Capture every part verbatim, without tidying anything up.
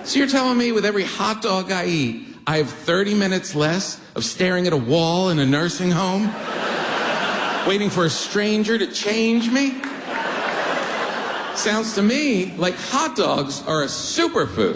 So you're telling me with every hot dog I eat, I have thirty minutes less of staring at a wall in a nursing home? Waiting for a stranger to change me? Sounds to me like hot dogs are a superfood.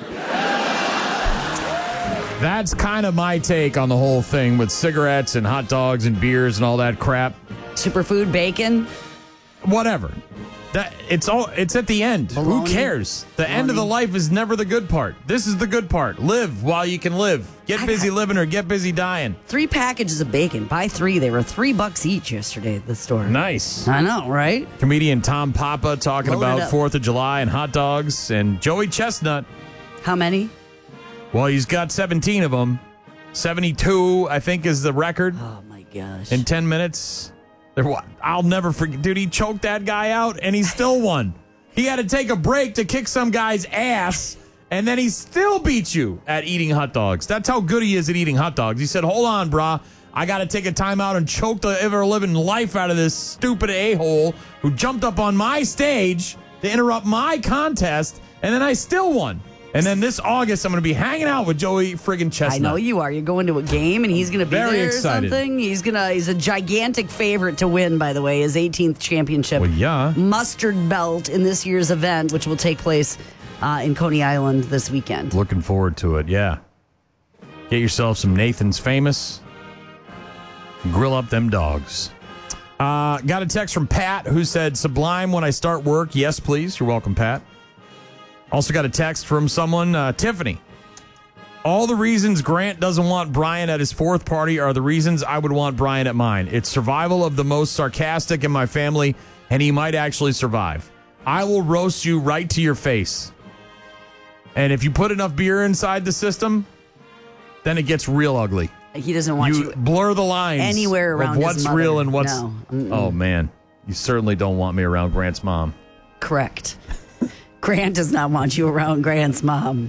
That's kind of my take on the whole thing with cigarettes and hot dogs and beers and all that crap. Superfood, bacon. Whatever. That it's all it's at the end. Baloney. Who cares? The Baloney. end of the life is never the good part. This is the good part. Live while you can live. Get I busy got- living or get busy dying. Three packages of bacon. Buy three. They were three bucks each yesterday at the store. Nice. I know, right? Comedian Tom Papa talking Load it about up. fourth of July and hot dogs, and Joey Chestnut. How many? Well, he's got seventeen of them. seventy-two, I think, is the record Oh, my gosh. in ten minutes. There, wa- I'll never forget. Dude, he choked that guy out, and he still won. He had to take a break to kick some guy's ass, and then he still beat you at eating hot dogs. That's how good he is at eating hot dogs. He said, hold on, brah. I got to take a timeout and choke the ever-living life out of this stupid a-hole who jumped up on my stage to interrupt my contest, and then I still won. And then this August, I'm going to be hanging out with Joey friggin' Chestnut. I know you are. You're going to a game, and he's going to be Very there excited. or something. He's gonna. He's a gigantic favorite to win. By the way, his eighteenth championship. Well, yeah. Mustard belt in this year's event, which will take place uh, in Coney Island this weekend. Looking forward to it, yeah. Get yourself some Nathan's Famous. Grill up them dogs. Uh, got a text from Pat who said, Sublime when I start work. Yes, please. You're welcome, Pat. Also got a text from someone, uh, Tiffany. All the reasons Grant doesn't want Brian at his fourth party are the reasons I would want Brian at mine. It's survival of the most sarcastic in my family, and he might actually survive. I will roast you right to your face. And if you put enough beer inside the system, then it gets real ugly. He doesn't want You you, blur the lines anywhere around of what's his mother. real and what's... No. Mm-mm. Oh, man. You certainly don't want me around Grant's mom. Correct. Grant does not want you around Grant's mom.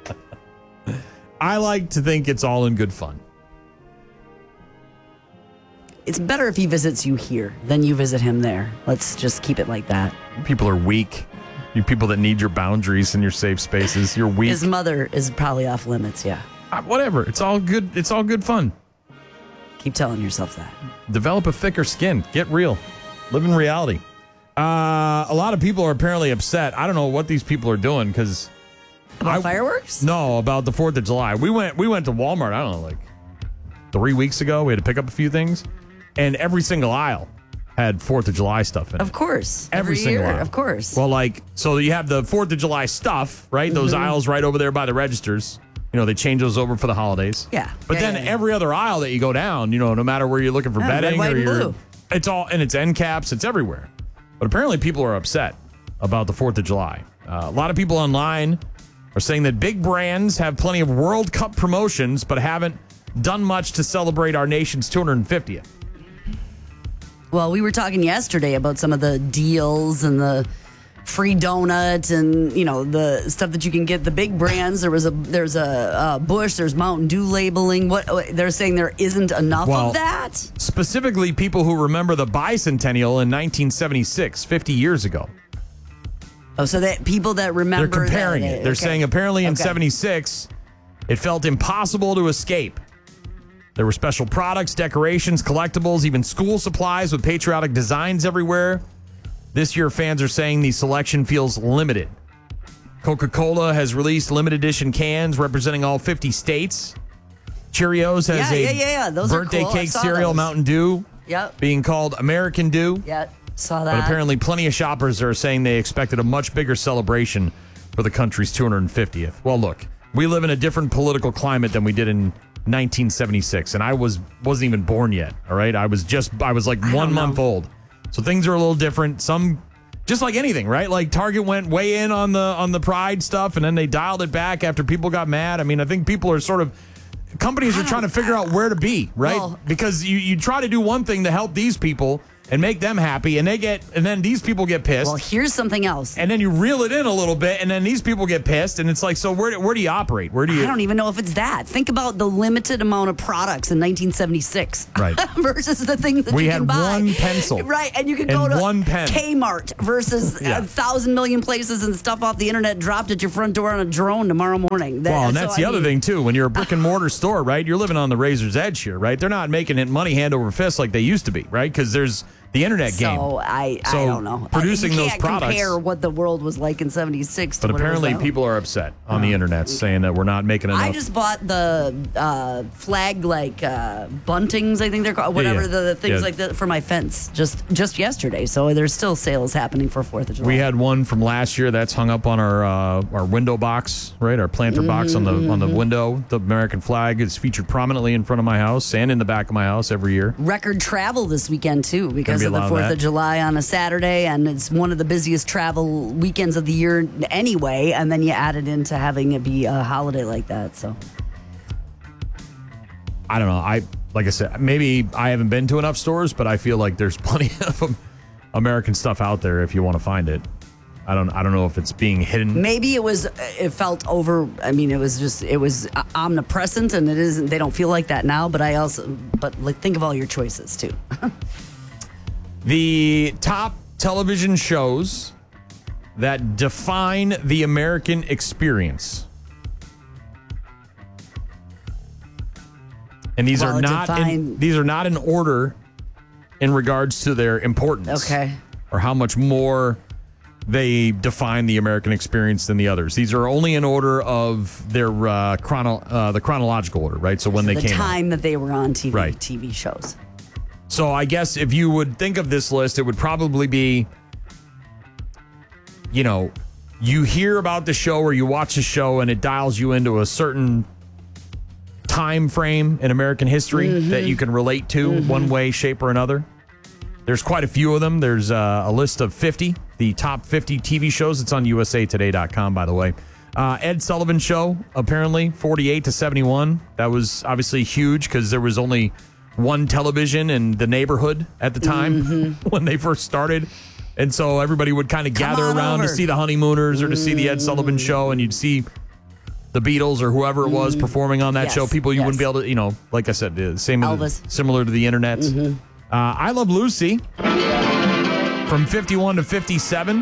I like to think it's all in good fun. It's better if he visits you here than you visit him there. Let's just keep it like that. People are weak. You people that need your boundaries and your safe spaces. You're weak. His mother is probably off limits, yeah. Uh, whatever. It's all good. It's all good fun. Keep telling yourself that. Develop a thicker skin. Get real. Live in reality. Uh, a lot of people are apparently upset. I don't know what these people are doing because... About fireworks? No, about the fourth of July. We went we went to Walmart, I don't know, like three weeks ago. We had to pick up a few things. And every single aisle had fourth of July stuff in it. Of course. Every, Every single year, aisle. of course. Well, like, so you have the fourth of July stuff, right? Those Mm-hmm. aisles right over there by the registers. You know, they change those over for the holidays. Yeah. But Yeah, then yeah, yeah. every other aisle that you go down, you know, no matter where you're looking for Yeah, red, bedding white, or and you're, blue. it's all, and it's end caps, it's everywhere. But apparently people are upset about the fourth of July. Uh, a lot of people online are saying that big brands have plenty of World Cup promotions, but haven't done much to celebrate our nation's two hundred fiftieth. Well, we were talking yesterday about some of the deals and the free donut and, you know, the stuff that you can get, the big brands. There was a there's a uh, Bush, there's Mountain Dew labeling. What they're saying there isn't enough Well, of that. Specifically, people who remember the bicentennial in nineteen seventy-six, fifty years ago. Oh, so that people that remember They're comparing that, it. They're okay. saying apparently in Okay. seventy-six, it felt impossible to escape. There were special products, decorations, collectibles, even school supplies with patriotic designs everywhere. This year, fans are saying the selection feels limited. Coca-Cola has released limited edition cans representing all fifty states. Cheerios has Yeah, a yeah, yeah, yeah. Those are birthday cool. I cake saw cereal, those. Mountain Dew, Yep. being called American Dew. Yeah. Saw that. But apparently plenty of shoppers are saying they expected a much bigger celebration for the country's two hundred fiftieth. Well, look, we live in a different political climate than we did in nineteen seventy-six, and I was, wasn't even born yet, all right? I was just, I was like I one don't know. month old. So things are a little different. Some, just like anything, right? Like Target went way in on the on the Pride stuff, and then they dialed it back after people got mad. I mean, I think people are sort of, companies are trying to figure out where to be, right? Well- because you, you try to do one thing to help these people, and make them happy, and they get, and then these people get pissed. Well, here's something else. And then you reel it in a little bit, and then these people get pissed, and it's like, so where, where do you operate? Where do you? I don't even know if it's that. Think about the limited amount of products in nineteen seventy-six, right? versus the thing that we you had can buy. one pencil, right? And you could and go to one pen. Kmart versus Yeah. a thousand million places and stuff off the internet dropped at your front door on a drone tomorrow morning. That, Well, and that's so, the I other mean, thing too. When you're a brick and mortar store, right? You're living on the razor's edge here, right? They're not making it money hand over fist like they used to be, right? Because there's the internet So game. I, So I don't know. producing you those can't products- compare what the world was like in seventy-six. But to what it was apparently, now. people are upset on the internet saying that we're not making enough. I just bought the uh, flag like uh, buntings, I think they're called, whatever yeah. the, the things Yeah. like that for my fence just just yesterday. So there's still sales happening for Fourth of July. We had one from last year that's hung up on our uh, our window box, right? Our planter box on the on the window. The American flag is featured prominently in front of my house and in the back of my house every year. record travel this weekend too because be a of the lot of Fourth that. of July on a Saturday, and it's one of the busiest travel weekends of the year anyway. And then you add it into having it be a holiday like that. So I don't know. I like I said, maybe I haven't been to enough stores, but I feel like there's plenty of um, American stuff out there if you want to find it. I don't. I don't know if it's being hidden. maybe it was. It felt over. I mean, it was just. It was omnipresent, and it isn't. They don't feel like that now. But I also. But like, think of all your choices too. The top television shows that define the American experience. And these Well, are not in, define- these are not in order in regards to their importance. Okay. Or how much more they define the American experience than the others. These are only in order of their uh, chrono uh, the chronological order, right? So when they the came out. time that they were on T V, Right. T V shows. So I guess if you would think of this list, it would probably be, you know, you hear about the show or you watch the show and it dials you into a certain time frame in American history Mm-hmm. that you can relate to one way, shape, or another. There's quite a few of them. There's uh, a list of fifty, the top fifty T V shows. It's on U S A Today dot com, by the way. Uh, Ed Sullivan Show, apparently, forty-eight to seventy-one. That was obviously huge because there was only one television in the neighborhood at the time Mm-hmm. when they first started. And so everybody would kind of gather on around to over. see the Honeymooners or to see the Ed Sullivan Show, and you'd see the Beatles or whoever it was performing on that Yes, show. People you yes. wouldn't be able to, you know, like I said, the same Elvis. similar to the internet. Uh, I Love Lucy from fifty-one to fifty-seven.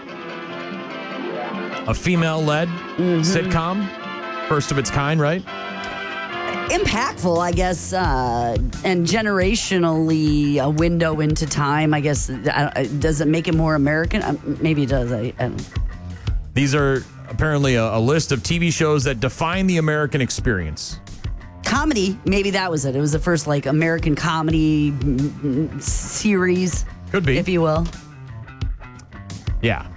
A female-led sitcom. First of its kind, right? Impactful, I guess, uh, and generationally a window into time. I guess uh, does it make it more American? Uh, maybe it does. I, I don't know. These are apparently a, a list of T V shows that define the American experience. Comedy, maybe that was it. It was the first like American comedy mm, mm, series, Could be. if you will. Yeah.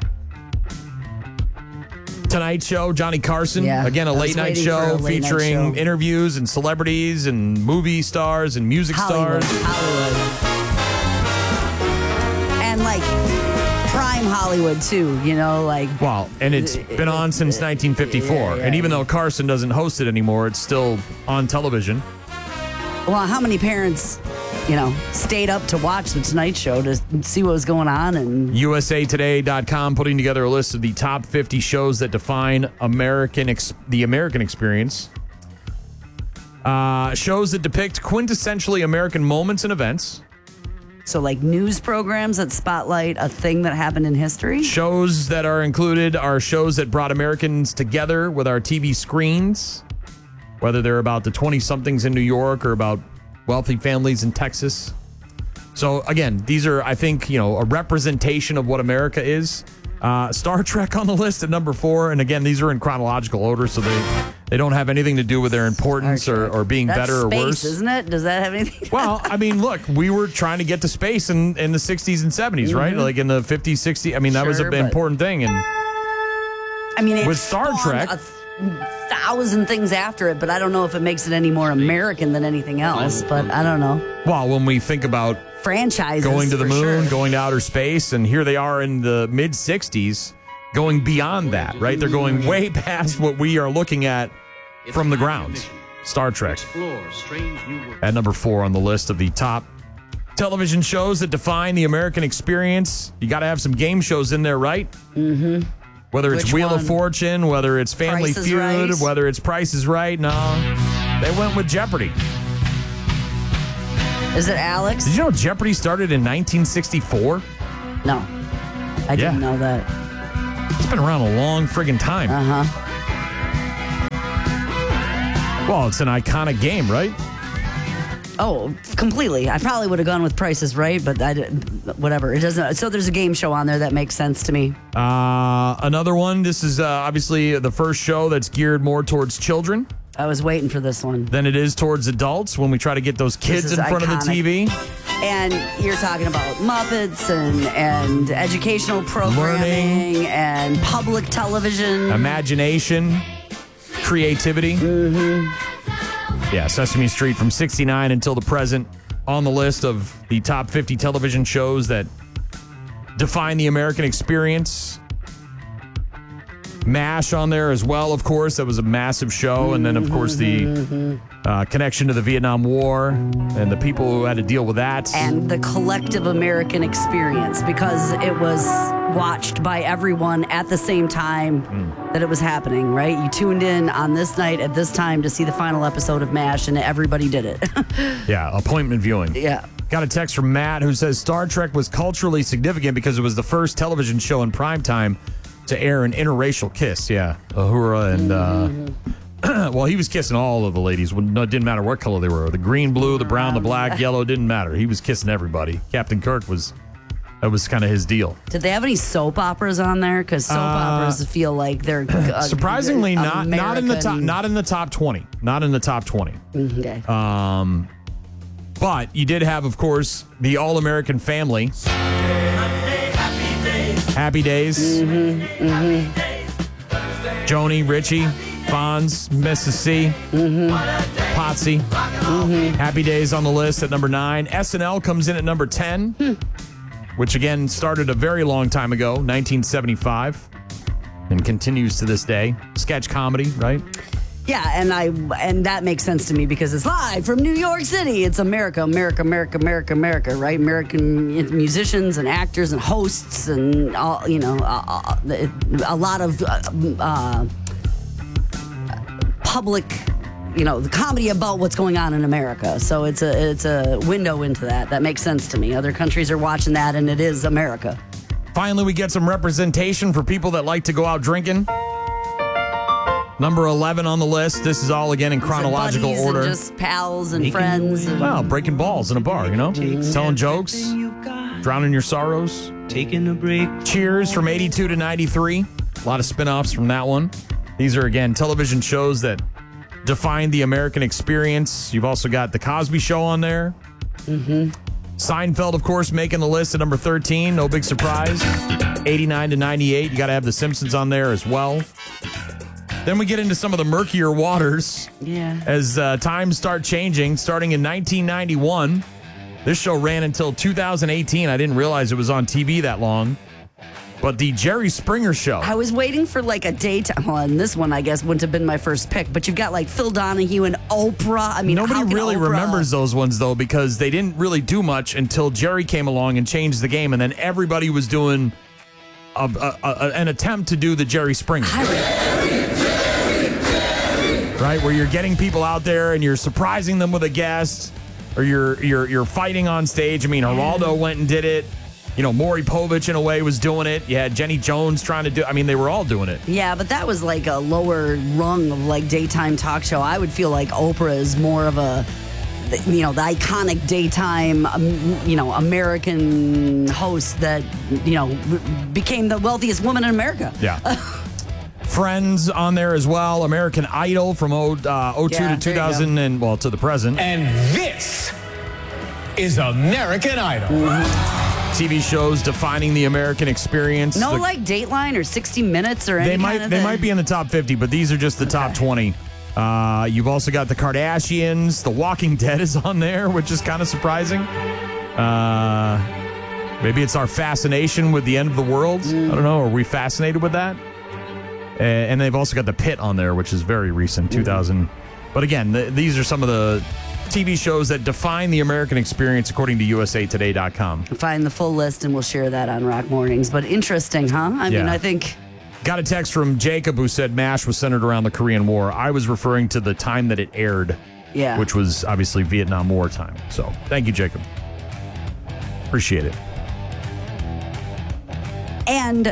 Tonight Show, Johnny Carson. Yeah, Again, a I was late night waiting for show a late night featuring show. interviews and celebrities and movie stars and music Hollywood, stars. Hollywood, and like prime Hollywood too. You know, like Wow. And it's been on since nineteen fifty-four. Yeah, yeah. And even though Carson doesn't host it anymore, it's still on television. well, how many parents, you know, stayed up to watch the Tonight Show to see what was going on and. U S A Today dot com putting together a list of the top fifty shows that define American ex- the American experience. Uh, shows that depict quintessentially American moments and events. So, like news programs that spotlight a thing that happened in history? Shows that are included are shows that brought Americans together with our T V screens, whether they're about the twenty-somethings in New York or about wealthy families in Texas. So, again, these are, I think, you know, a representation of what America is. Uh, Star Trek on the list at number four. And again, these are in chronological order, so they, they don't have anything to do with their importance or, or being That's better or space, worse. isn't it? Does that have anything? Well, I mean, look, we were trying to get to space in, in the sixties and seventies, right? Like in the fifties, sixties. I mean, that was Sure, an but- important thing. And I mean, it With Star spawned Trek- a th- thousand things after it, but I don't know if it makes it any more American than anything else. But I don't know. well, when we think about Franchises going to the for moon, sure. going to outer space, and here they are in the mid sixties, going beyond that, right? They're going way past what we are looking at from the ground. Star Trek Explore strange new worlds. at number four on the list of the top television shows that define the American experience. You got to have some game shows in there, right? Mm-hmm. Whether it's Which Wheel one? of Fortune, whether it's Family Price is Feud, Right. whether it's Price is Right. No, they went with Jeopardy. Is it Alex? Did you know Jeopardy started in nineteen sixty-four? No. I didn't Yeah. know that. It's been around a long friggin' time. Uh-huh. Well, it's an iconic game, right? Oh, completely. I probably would have gone with Prices Right, but I didn't, whatever. It doesn't. So there's a game show on there that makes sense to me. Uh, another one. This is uh, obviously the first show that's geared more towards children I was waiting for this one. than it is towards adults when we try to get those kids is in front of the iconic. T V. And you're talking about Muppets and, and educational programming Learning. and public television. Imagination, creativity. Mm-hmm. Yeah, Sesame Street from sixty-nine until the present on the list of the top fifty television shows that define the American experience. MASH on there as well, of course. That was a massive show. And then, of course, the uh, connection to the Vietnam War and the people who had to deal with that. And the collective American experience, because it was watched by everyone at the same time Mm. that it was happening, right? You tuned in on this night at this time to see the final episode of MASH, and everybody did it. Yeah, appointment viewing. Yeah. Got a text from Matt who says Star Trek was culturally significant because it was the first television show in primetime to air an interracial kiss. Yeah, Uhura and uh, well, he was kissing all of the ladies. No, it didn't matter what color they were. The green, blue, the brown, the black, yellow, didn't matter. He was kissing everybody. Captain Kirk was, that was kind of his deal. Did they have any soap operas on there? Because soap operas feel like they're uh, Surprisingly, not not in the top American- not in the top twenty. Not in the top twenty. Okay. Um, but you did have, of course, the All American Family. Happy Days. Mm-hmm, mm-hmm. Joni, Richie, Fonz, Missus C, Mm-hmm. Potsy. Mm-hmm. Happy Days on the list at number nine. S N L comes in at number ten, Hmm. which again started a very long time ago, nineteen seventy-five, and continues to this day. Sketch comedy, right? Yeah, and I and that makes sense to me because it's live from New York City. It's America, America, America, America, America, right? American musicians and actors and hosts and all, you know, uh, a lot of uh, uh, public, you know, the comedy about what's going on in America. So it's a it's a window into that. That makes sense to me. Other countries are watching that, and it is America. Finally, we get some representation for people that like to go out drinking. Number eleven on the list. This is all again in chronological Buddies order. and just pals and friends. And, Wow, breaking balls in a bar, you know? Telling jokes, drowning your sorrows. Taking a break. Cheers from eighty-two to ninety-three. A lot of spin-offs from that one. These are, again, television shows that define the American experience. You've also got The Cosby Show on there. Mm-hmm. Seinfeld, of course, making the list at number thirteen. No big surprise. eighty-nine to ninety-eight. You got to have The Simpsons on there as well. Then we get into some of the murkier waters Yeah. as uh, times start changing. Starting in nineteen ninety-one, this show ran until two thousand eighteen. I didn't realize it was on T V that long. But the Jerry Springer Show. I was waiting for like a daytime. Well, and this one I guess wouldn't have been my first pick, but you've got like Phil Donahue and Oprah. I mean, how Nobody can really Oprah- remembers those ones, though, because they didn't really do much until Jerry came along and changed the game. And then everybody was doing a, a, a, an attempt to do the Jerry Springer. Right, where you're getting people out there and you're surprising them with a guest, or you're you're you're fighting on stage. I mean, Geraldo went and did it. You know, Maury Povich in a way was doing it. You had Jenny Jones trying to do. I mean, they were all doing it. Yeah, but that was like a lower rung of like daytime talk show. I would feel like Oprah is more of a, you know, the iconic daytime, um, you know, American host that, you know, became the wealthiest woman in America. Yeah. Friends on there as well. American Idol from oh, uh, oh two Yeah, to there you two thousand and well to the present. And this is American Idol. T V shows defining the American experience. No, The- like Dateline or sixty Minutes or any they might kind of they thing? might be in the top fifty, but these are just the top twenty. Uh, you've also got the Kardashians. The Walking Dead is on there, which is kind of surprising. Uh, maybe it's our fascination with the end of the world. I don't know. Are we fascinated with that? Uh, and they've also got the Pit on there, which is very recent, two thousand. But again, th- these are some of the T V shows that define the American experience according to U S A Today dot com. Find the full list and we'll share that on Rock Mornings. But interesting, huh? I Yeah. mean, I think... Got a text from Jacob who said MASH was centered around the Korean War. I was referring to the time that it aired, Yeah. which was obviously Vietnam War time. So thank you, Jacob. Appreciate it. And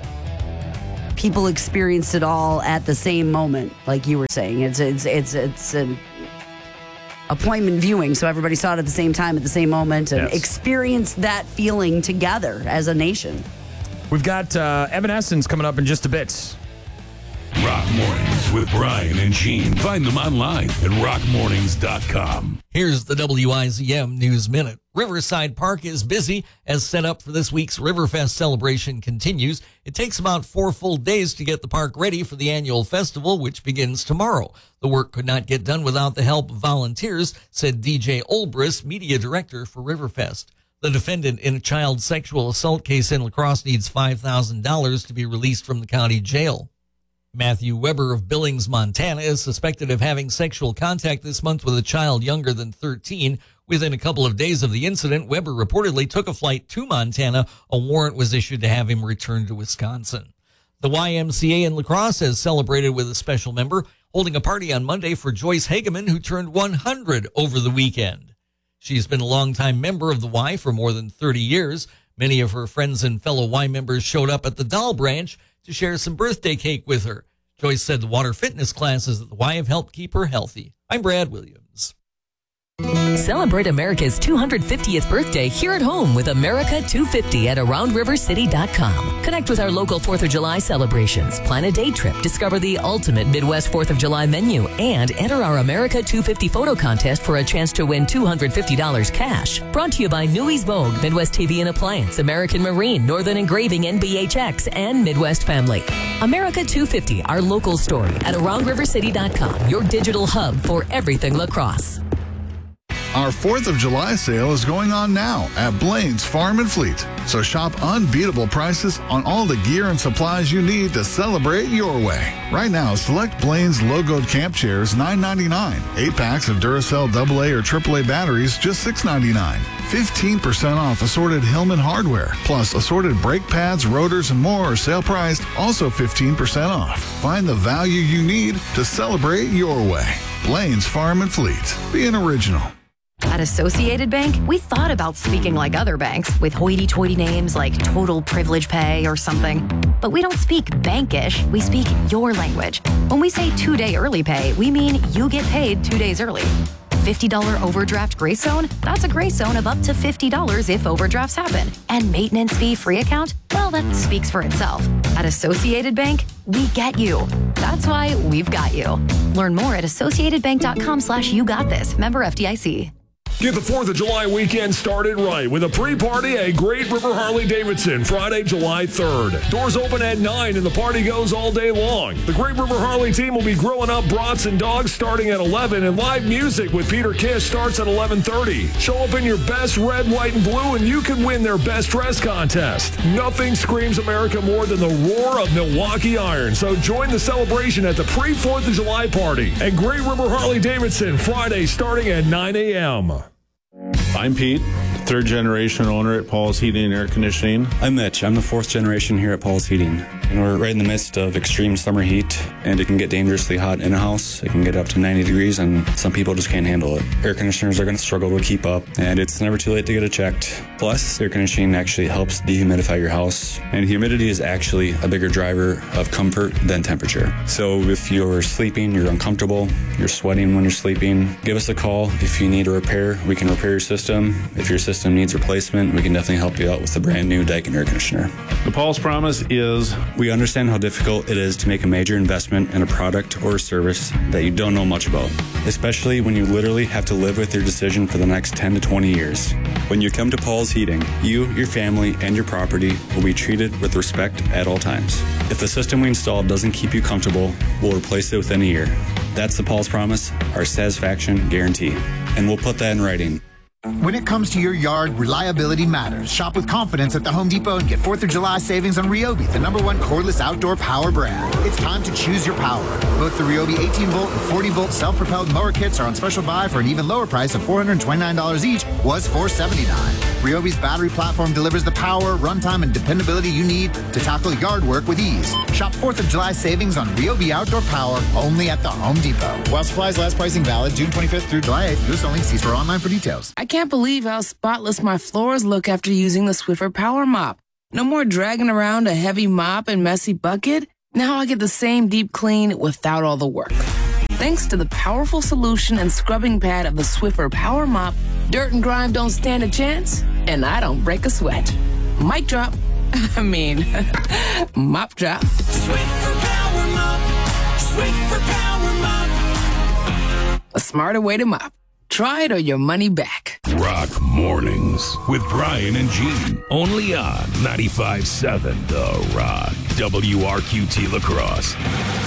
people experienced it all at the same moment, like you were saying. It's it's it's it's an appointment viewing, so everybody saw it at the same time, at the same moment, and Yes. experienced that feeling together as a nation. We've got uh, Evanescence coming up in just a bit. Rock Mornings with Brian and Gene. Find them online at rock mornings dot com. Here's the W I Z M News Minute. Riverside Park is busy as set up for this week's Riverfest celebration continues. It takes about four full days to get the park ready for the annual festival, which begins tomorrow. The work could not get done without the help of volunteers, said D J Olbrist, media director for Riverfest. The defendant in a child sexual assault case in La Crosse needs five thousand dollars to be released from the county jail. Matthew Weber of Billings, Montana, is suspected of having sexual contact this month with a child younger than thirteen. Within a couple of days of the incident, Weber reportedly took a flight to Montana. A warrant was issued to have him returned to Wisconsin. The Y M C A in La Crosse has celebrated with a special member, holding a party on Monday for Joyce Hageman, who turned one hundred over the weekend. She's been a longtime member of the Y for more than thirty years. Many of her friends and fellow Y members showed up at the Doll Branch to share some birthday cake with her. Joyce said the water fitness classes at the Y have helped keep her healthy. I'm Brad Williams. Celebrate America's two hundred fiftieth birthday here at home with America two fifty at around river city dot com. Connect with our local fourth of July celebrations, plan a day trip, discover the ultimate Midwest fourth of July menu, and enter our America two fifty photo contest for a chance to win two hundred fifty dollars cash. Brought to you by Newey's Vogue, Midwest T V and Appliance, American Marine, Northern Engraving, N B H X, and Midwest Family. America two fifty, our local story at around river city dot com, your digital hub for everything La Crosse. Our fourth of July sale is going on now at Blaine's Farm and Fleet. So shop unbeatable prices on all the gear and supplies you need to celebrate your way. Right now, select Blaine's logoed camp chairs nine ninety-nine. Eight packs of Duracell double A or triple A batteries just six ninety-nine. fifteen percent off assorted Hillman hardware. Plus assorted brake pads, rotors, and more are sale priced, also fifteen percent off. Find the value you need to celebrate your way. Blaine's Farm and Fleet. Be an original. At Associated Bank, we thought about speaking like other banks with hoity-toity names like Total Privilege Pay or something. But we don't speak bankish, we speak your language. When we say two-day early pay, we mean you get paid two days early. fifty dollars overdraft grace zone? That's a grace zone of up to fifty dollars if overdrafts happen. And maintenance fee free account? Well, that speaks for itself. At Associated Bank, we get you. That's why we've got you. Learn more at associated bank dot com slash you got this. Member F D I C. Get the fourth of July weekend started right with a pre-party at Great River Harley-Davidson, Friday, July third. Doors open at nine and the party goes all day long. The Great River Harley team will be grilling up brats and dogs starting at eleven, and live music with Peter Kish starts at eleven thirty. Show up in your best red, white, and blue, and you can win their best dress contest. Nothing screams America more than the roar of Milwaukee Iron, so join the celebration at the pre-fourth of July party at Great River Harley-Davidson, Friday, starting at nine a.m. I'm Pete, third generation owner at Paul's Heating and Air Conditioning. I'm Mitch. I'm the fourth generation here at Paul's Heating. And we're right in the midst of extreme summer heat, and it can get dangerously hot in a house. It can get up to ninety degrees, and some people just can't handle it. Air conditioners are going to struggle to keep up, and it's never too late to get it checked. Plus, air conditioning actually helps dehumidify your house, and humidity is actually a bigger driver of comfort than temperature. So if you're sleeping, you're uncomfortable, you're sweating when you're sleeping, give us a call. If you need a repair, we can repair your system. If your system needs replacement, we can definitely help you out with a brand new Daikin air conditioner. The Paul's promise is, we understand how difficult it is to make a major investment in a product or a service that you don't know much about, especially when you literally have to live with your decision for the next ten to twenty years. When you come to Paul's Heating, you, your family, and your property will be treated with respect at all times. If the system we install doesn't keep you comfortable, we'll replace it within a year. That's the Paul's promise, our satisfaction guarantee. And we'll put that in writing. When it comes to your yard, reliability matters. Shop with confidence at the Home Depot and get fourth of July savings on Ryobi, the number one cordless outdoor power brand. It's time to choose your power. Both the Ryobi eighteen volt and forty volt self-propelled mower kits are on special buy for an even lower price of four hundred twenty-nine dollars each, was four hundred seventy-nine dollars. Ryobi's battery platform delivers the power, runtime, and dependability you need to tackle yard work with ease. Shop fourth of July savings on Ryobi outdoor power only at the Home Depot. While supplies last, pricing valid June twenty-fifth through July eighth. Use only. See store online for details. I can't believe how spotless my floors look after using the Swiffer Power Mop. No more dragging around a heavy mop and messy bucket. Now I get the same deep clean without all the work. Thanks to the powerful solution and scrubbing pad of the Swiffer Power Mop, dirt and grime don't stand a chance, and I don't break a sweat. Mic drop. I mean, mop drop. Swiffer Power Mop. Swiffer Power Mop. A smarter way to mop. Try it or your money back. Rock Mornings with Brian and Gene. Only on ninety-five point seven The Rock. W R Q T La Crosse.